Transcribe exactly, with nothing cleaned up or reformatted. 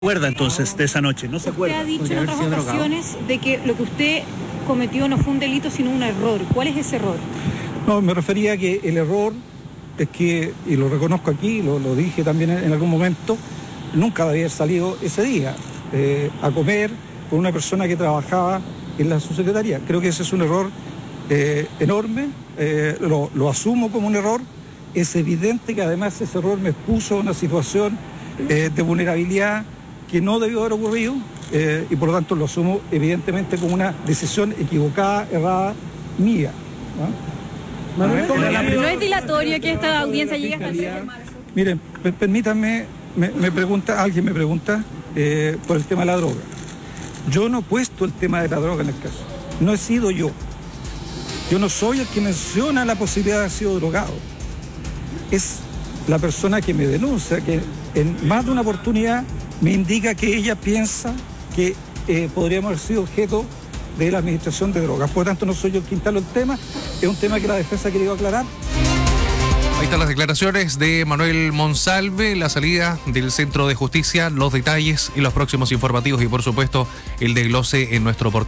acuerda entonces de esa noche? ¿No se acuerda? Usted ha dicho en otras ocasiones de que lo que usted cometió no fue un delito sino un error. ¿Cuál es ese error? No, me refería a que el error es que, y lo reconozco aquí, lo, lo dije también en, en algún momento, nunca había salido ese día eh, a comer con una persona que trabajaba en la subsecretaría. Creo que ese es un error eh, enorme, eh, lo, lo asumo como un error. Es evidente que además ese error me expuso a una situación eh, de vulnerabilidad que no debió haber ocurrido eh, y por lo tanto lo asumo evidentemente como una decisión equivocada, errada, mía, ¿no? ¿No es dilatorio que esta audiencia llegue hasta el final? Miren, per- permítanme, me, me pregunta, alguien me pregunta eh, por el tema de la droga. Yo no he puesto el tema de la droga en el caso, no he sido yo. Yo no soy el que menciona la posibilidad de haber sido drogado. Es la persona que me denuncia, que en más de una oportunidad me indica que ella piensa que eh, podríamos haber sido objeto de la administración de drogas. Por lo tanto, no soy yo el que instalo el tema, es un tema que la defensa ha querido aclarar. Ahí están las declaraciones de Manuel Monsalve, la salida del Centro de Justicia, los detalles y los próximos informativos y por supuesto el desglose en nuestro portal.